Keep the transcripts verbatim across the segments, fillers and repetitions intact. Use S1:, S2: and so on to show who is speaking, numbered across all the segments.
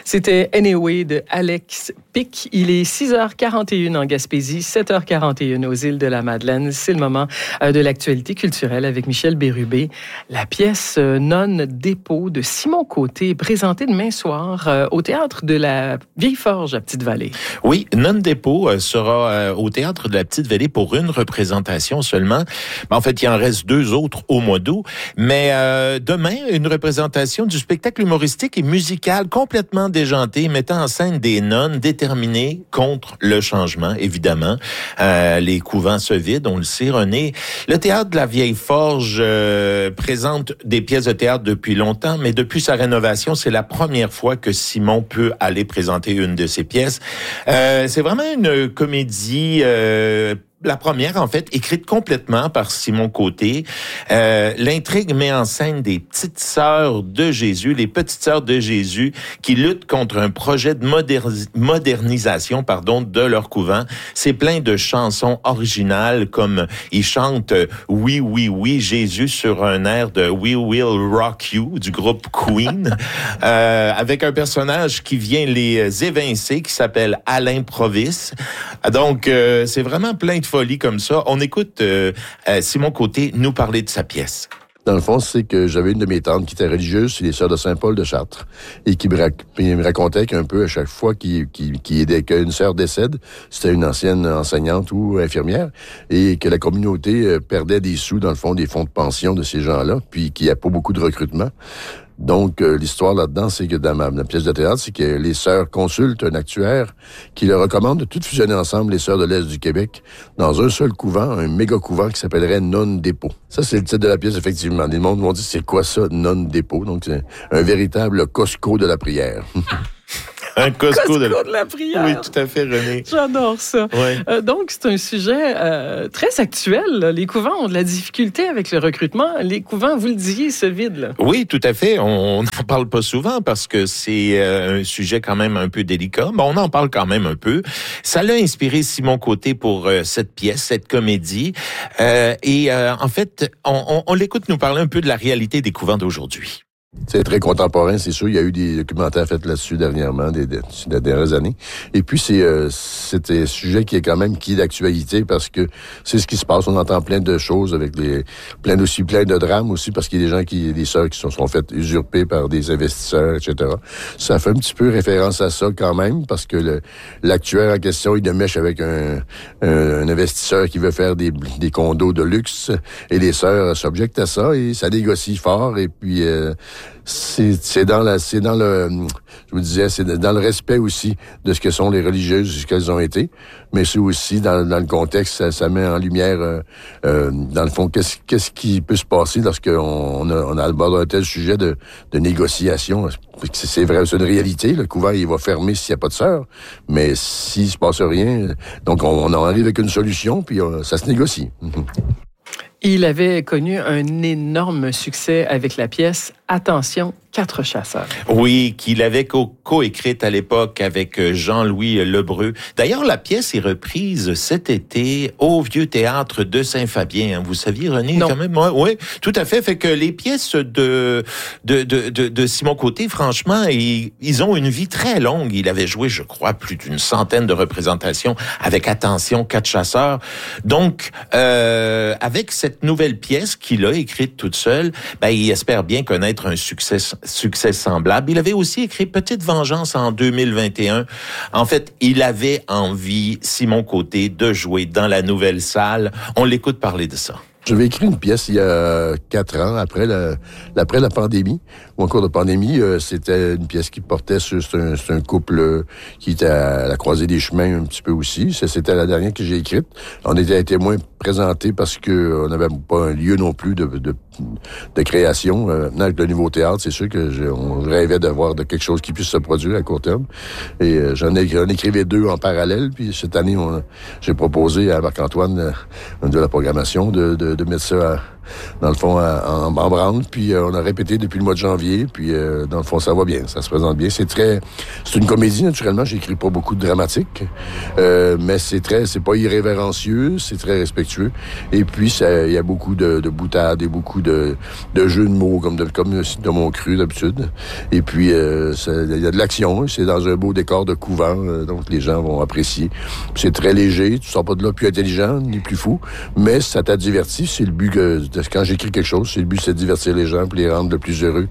S1: C'était Anyway de Alex Pic. Il est six heures quarante et une en Gaspésie, sept heures quarante et une aux îles de la Madeleine. C'est le moment de l'actualité culturelle avec Michel Bérubé. La pièce Nonne Dépôt de Simon Côté est présentée demain soir au théâtre de la Vieille Forge à Petite-Vallée.
S2: Oui, Nonne Dépôt sera au théâtre de la Petite-Vallée pour une représentation seulement. En fait, il en reste deux autres au mois d'août. Mais euh, demain, une représentation du spectacle humoristique et musical complètement déjanté, mettant en scène des nonnes déterminées contre le changement, évidemment. Euh, les couvents se vident, on le sait, René. Le théâtre de la Vieille Forge euh, présente des pièces de théâtre depuis longtemps, mais depuis sa rénovation, c'est la première fois que Simon peut aller présenter une de ses pièces. Euh, c'est vraiment une comédie... Euh, La première, en fait, écrite complètement par Simon Côté. Euh, l'intrigue met en scène des petites sœurs de Jésus, les petites sœurs de Jésus, qui luttent contre un projet de moderni- modernisation, pardon, de leur couvent. C'est plein de chansons originales, comme ils chantent « Oui, oui, oui, Jésus » sur un air de « We Will Rock You » du groupe Queen, euh, avec un personnage qui vient les évincer, qui s'appelle Alain Provis. Donc, euh, c'est vraiment plein de folie comme ça. On écoute euh, euh, Simon Côté nous parler de sa pièce.
S3: Dans le fond, c'est que j'avais une de mes tantes qui était religieuse, c'est les Sœurs de Saint-Paul de Chartres, et qui me, rac- me racontait qu'un peu à chaque fois qu'il, qu'il, qu'il aidait, qu'une sœur décède, c'était une ancienne enseignante ou infirmière, et que la communauté perdait des sous, dans le fond, des fonds de pension de ces gens-là, puis qu'il n'y a pas beaucoup de recrutement. Donc, euh, l'histoire là-dedans, c'est que dans ma, ma pièce de théâtre, c'est que les sœurs consultent un actuaire qui leur recommande de toutes fusionner ensemble, les sœurs de l'Est du Québec, dans un seul couvent, un méga couvent qui s'appellerait Nonne Dépôt. Ça, c'est le titre de la pièce, effectivement. Les mondes vont dire, c'est quoi ça, Nonne Dépôt? Donc, c'est un véritable Costco de la prière.
S2: Un Costco,
S1: Costco
S2: de, la...
S1: de la prière.
S2: Oui, tout à fait, René.
S1: J'adore ça.
S2: Ouais.
S1: Euh, donc, c'est un sujet euh, très actuel. Là. Les couvents ont de la difficulté avec le recrutement. Les couvents, vous le disiez, se vident. Là.
S2: Oui, tout à fait. On n'en parle pas souvent parce que c'est euh, un sujet quand même un peu délicat, mais on en parle quand même un peu. Ça l'a inspiré Simon Côté pour euh, cette pièce, cette comédie. Euh, et euh, en fait, on, on, on l'écoute nous parler un peu de la réalité des couvents d'aujourd'hui.
S3: C'est très contemporain, c'est sûr. Il y a eu des documentaires faits là-dessus dernièrement, des, des, des dernières années. Et puis, c'est, euh, c'est un sujet qui est quand même qui est d'actualité parce que c'est ce qui se passe. On entend plein de choses avec des, plein aussi, plein de drames aussi parce qu'il y a des gens qui, des sœurs qui sont, sont faites usurper par des investisseurs, et cetera. Ça fait un petit peu référence à ça quand même parce que le, l'actuaire en question, il de mèche avec un, un, un investisseur qui veut faire des, des condos de luxe et les sœurs s'objectent à ça et ça négocie fort et puis, euh, C'est, c'est dans la, c'est dans le, je vous disais, c'est dans le respect aussi de ce que sont les religieuses, ce qu'elles ont été, mais c'est aussi dans, dans le contexte, ça, ça met en lumière, euh, euh, dans le fond, qu'est-ce, qu'est-ce qui peut se passer lorsqu'on on a, on a abordé un tel sujet de, de négociation. C'est, c'est vrai, c'est une réalité. Le couvent, il va fermer s'il n'y a pas de sœurs, mais s'il se passe rien, donc on, on en arrive avec une solution, puis on, ça se négocie.
S1: Il avait connu un énorme succès avec la pièce « Attention, quatre chasseurs ».
S2: Oui, qu'il avait co- co-écrite à l'époque avec Jean-Louis Lebreu. D'ailleurs, la pièce est reprise cet été au Vieux Théâtre de Saint-Fabien. Vous saviez, René,
S1: non.
S2: quand même? Oui, ouais, tout à fait. Fait que les pièces de de de de, de Simon Côté, franchement, ils, ils ont une vie très longue. Il avait joué, je crois, plus d'une centaine de représentations avec Attention, quatre chasseurs. Donc, euh, avec cette nouvelle pièce qu'il a écrite toute seule, ben, il espère bien connaître un succès, succès semblable. Il avait aussi écrit Petite Vengeance en deux mille vingt et un. En fait, il avait envie, Simon Côté, de jouer dans la nouvelle salle. On l'écoute parler de ça.
S3: J'avais écrit une pièce il y a quatre ans, après la, après la pandémie, ou en cours de pandémie. Euh, c'était une pièce qui portait sur c'est un, c'est un couple euh, qui était à la croisée des chemins un petit peu aussi. Ça, c'était la dernière que j'ai écrite. On était à témoin présenté parce que on n'avait pas un lieu non plus de, de, de création. Euh, maintenant, avec le Nouveau Théâtre, c'est sûr que je, on rêvait d'avoir de quelque chose qui puisse se produire à court terme. Et euh, j'en, ai, j'en écrivais deux en parallèle. Puis cette année, on, j'ai proposé à Marc-Antoine euh, de la programmation de, de, de mettre ça dans le fond, en, en branle. Puis euh, on a répété depuis le mois de janvier. Puis euh, dans le fond, ça va bien, ça se présente bien. C'est très, c'est une comédie naturellement. J'écris pas beaucoup de dramatique, euh, mais c'est très, c'est pas irrévérencieux, c'est très respectueux. Et puis il y a beaucoup de, de boutades et beaucoup de, de jeux de mots comme de, comme de mon cru d'habitude. Et puis il y a de l'action. C'est dans un beau décor de couvent, euh, donc les gens vont apprécier. C'est très léger. Tu sors pas de là plus intelligent ni plus fou, mais ça t'a diverti. C'est le but que quand j'écris quelque chose, c'est le but, c'est de divertir les gens puis les rendre le plus heureux.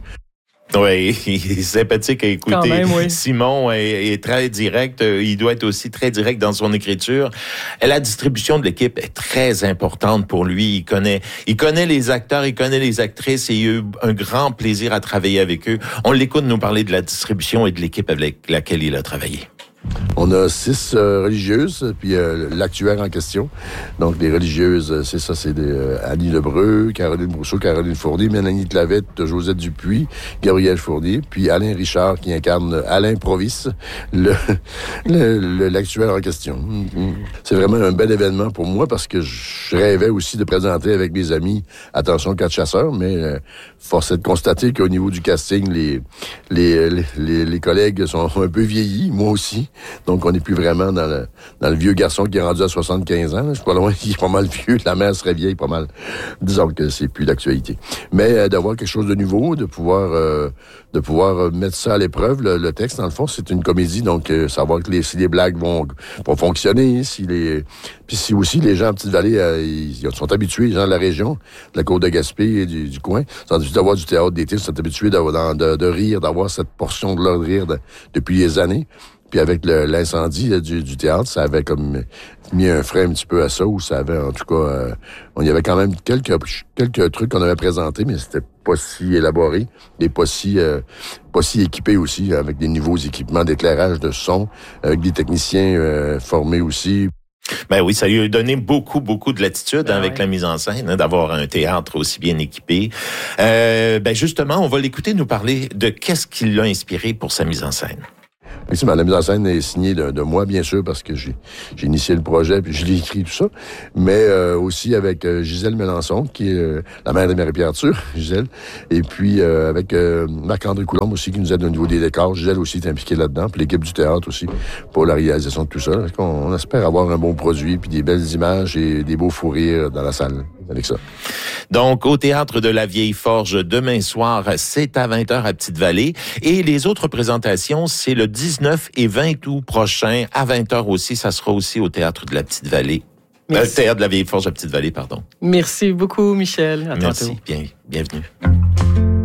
S2: Oui, il est sympathique à écouter.
S1: Quand même, oui.
S2: Simon est, est très direct. Il doit être aussi très direct dans son écriture. Et la distribution de l'équipe est très importante pour lui. Il connaît, il connaît les acteurs, il connaît les actrices et il a eu un grand plaisir à travailler avec eux. On l'écoute nous parler de la distribution et de l'équipe avec laquelle il a travaillé.
S3: On a six euh, religieuses, puis euh, l'actuaire en question. Donc, les religieuses, c'est ça, c'est des, euh, Annie Lebreu, Caroline Brousseau, Caroline Fournier, Mélanie Clavette, Josette Dupuis, Gabrielle Fournier, puis Alain Richard qui incarne Alain Provis, le, le, le, l'actuaire en question. Mm-hmm. C'est vraiment un bel événement pour moi parce que je rêvais aussi de présenter avec mes amis Attention quatre chasseurs, mais euh, force est de constater qu'au niveau du casting, les, les, les, les, les collègues sont un peu vieillis, moi aussi. Donc, on n'est plus vraiment dans le, dans le vieux garçon qui est rendu à soixante-quinze ans. Je suis pas loin, il est pas mal vieux. La mère serait vieille, pas mal. Disons que c'est plus d'actualité. Mais euh, d'avoir quelque chose de nouveau, de pouvoir euh, de pouvoir mettre ça à l'épreuve, le, le texte, dans le fond, c'est une comédie. Donc, euh, savoir que les, si les blagues vont, vont fonctionner, si les... Puis si aussi les gens en Petite-Vallée, euh, ils sont habitués, les gens de la région, de la côte de Gaspé et du, du coin, sont habitués d'avoir du théâtre d'été, ils sont habitués d'avoir, de, de rire, d'avoir cette portion de leur rire de, depuis des années. Puis avec le, l'incendie là, du, du théâtre, ça avait comme mis un frein un petit peu à ça, où ça avait en tout cas... Euh, on y avait quand même quelques quelques trucs qu'on avait présentés, mais c'était pas si élaboré et pas si, euh, pas si équipé aussi, avec des nouveaux équipements d'éclairage, de son, avec des techniciens euh, formés aussi.
S2: Ben oui, ça lui a donné beaucoup, beaucoup de latitude ben hein, avec
S1: ouais.
S2: la mise en scène, hein, d'avoir un théâtre aussi bien équipé. Euh, ben justement, on va l'écouter nous parler de qu'est-ce qui l'a inspiré pour sa mise en scène.
S3: Effectivement, la mise en scène est signée de, de moi, bien sûr, parce que j'ai, j'ai initié le projet, puis je l'ai écrit, tout ça. Mais euh, aussi avec euh, Gisèle Mélençon, qui est euh, la mère de Marie-Pierre Arthur, Gisèle. Et puis euh, avec euh, Marc-André Coulombe aussi, qui nous aide au niveau des décors. Gisèle aussi est impliquée là-dedans, puis l'équipe du théâtre aussi, pour la réalisation de tout ça. On, on espère avoir un bon produit, puis des belles images et des beaux fous rires dans la salle avec ça.
S2: Donc, au Théâtre de la Vieille Forge, demain soir, c'est à vingt heures à Petite-Vallée. Et les autres présentations, c'est le dix-neuf et vingt août prochain, à vingt heures aussi. Ça sera aussi au Théâtre de la Petite-Vallée. Euh, Théâtre de la Vieille Forge à Petite-Vallée, pardon.
S1: Merci beaucoup, Michel. À
S2: Merci.
S1: tantôt.
S2: Bien, bienvenue.